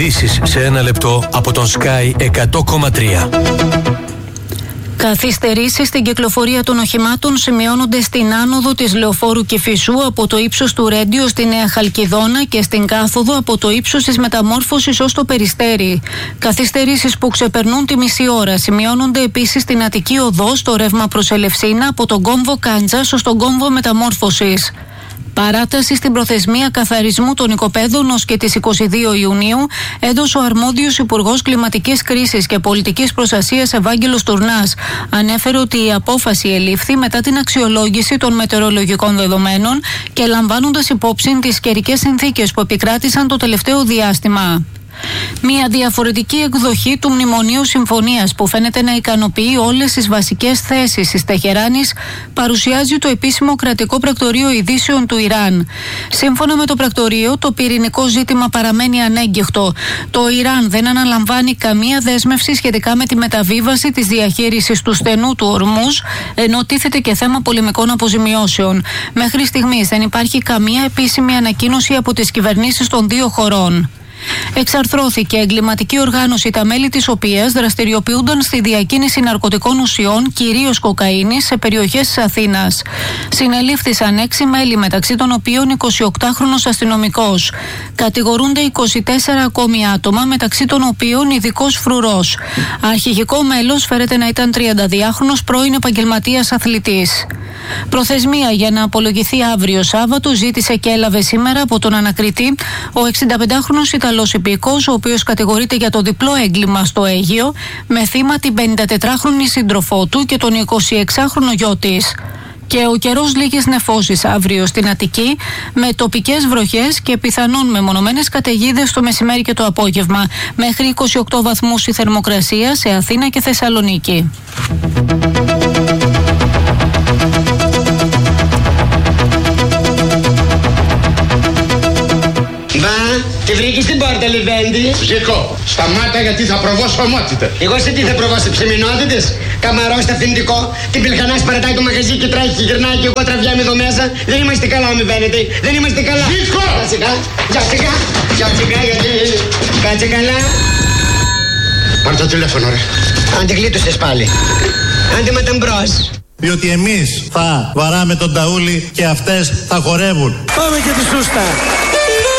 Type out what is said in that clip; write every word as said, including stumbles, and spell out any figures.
Ειδήσεις σε ένα λεπτό από τον Sky εκατό κόμμα τρία. Καθυστερήσεις στην κυκλοφορία των οχημάτων σημειώνονται στην άνοδο της Λεωφόρου Κηφισού από το ύψος του Ρέντιο στη Νέα Χαλκιδόνα και στην κάθοδο από το ύψος της Μεταμόρφωσης ως το Περιστέρι. Καθυστερήσεις που ξεπερνούν τη μισή ώρα σημειώνονται επίσης στην Αττική Οδό στο ρεύμα προς Ελευσίνα από τον κόμβο Κάντζας ως τον κόμβο Μεταμόρφωσης. Παράταση στην προθεσμία καθαρισμού των οικοπαίδων ως και τις είκοσι δύο Ιουνίου έδωσε ο αρμόδιος Υπουργός Κλιματικής Κρίσης και Πολιτικής Προστασίας Ευάγγελος Τουρνάς. Ανέφερε ότι η απόφαση ελήφθη μετά την αξιολόγηση των μετεωρολογικών δεδομένων και λαμβάνοντας υπόψη τις καιρικές συνθήκες που επικράτησαν το τελευταίο διάστημα. Μια διαφορετική εκδοχή του Μνημονίου Συμφωνίας που φαίνεται να ικανοποιεί όλες τις βασικές θέσεις της Τεχεράνης παρουσιάζει το επίσημο κρατικό πρακτορείο ειδήσεων του Ιράν. Σύμφωνα με το πρακτορείο, το πυρηνικό ζήτημα παραμένει ανέγκυχτο. Το Ιράν δεν αναλαμβάνει καμία δέσμευση σχετικά με τη μεταβίβαση της διαχείρισης του στενού του Ορμούζ, ενώ τίθεται και θέμα πολεμικών αποζημιώσεων. Μέχρι στιγμής δεν υπάρχει καμία επίσημη ανακοίνωση από τις κυβερνήσεις των δύο χωρών. Εξαρθρώθηκε εγκληματική οργάνωση τα μέλη της οποίας δραστηριοποιούνταν στη διακίνηση ναρκωτικών ουσιών, κυρίως κοκαίνης, σε περιοχές της Αθήνας. Συνελήφθησαν έξι μέλη, μεταξύ των οποίων εικοσιοκτάχρονος αστυνομικός. Κατηγορούνται είκοσι τέσσερα ακόμη άτομα, μεταξύ των οποίων ειδικός φρουρός. Αρχηγικό μέλος φέρεται να ήταν τριανταδυάχρονος πρώην επαγγελματίας αθλητής. Προθεσμία για να απολογηθεί αύριο Σάββατο ζήτησε και έλαβε σήμερα από τον ανακριτή ο εξηνταπεντάχρονος Ιταλός υπηκός, ο οποίος κατηγορείται για το διπλό έγκλημα στο Αίγυο, με θύμα την πενηντατετράχρονη σύντροφό του και τον εικοσιεξάχρονο γιο της. Και ο καιρός λίγης νεφώσεις αύριο στην Αττική, με τοπικές βροχές και πιθανόν μεμονωμένες καταιγίδες το μεσημέρι και το απόγευμα. Μέχρι είκοσι οκτώ βαθμούς η θερμοκρασία σε Αθήνα και Θεσσαλονίκη. Τη βρήκες στην πόρτα, Λιβέντη. Ζήκω, σταμάτα γιατί θα προβώ σωμότητα. Εγώ σε τι θα προβώ, σε ψημινότητες. Καμαρό στο αυθεντικό. Την πιλχανάς παρατάει το μαγαζί και τρέχει και γυρνάει και εγώ τραβιάμαι εδώ μέσα. Δεν είμαστε καλά, μη μπαίνετε. Δεν είμαστε καλά. Ζήκω! Κάτσε καλά. Κάτσε καλά, γιατί. Κάτσε καλά. Πάρ' το τηλέφωνο, ρε. Αν τη γλίτωσες πάλι. Άντε με τον μπρος. Διότι εμείς θα βαράμε τον ταούλι και αυτές θα χορεύουν. Πάμε και τη σούστα.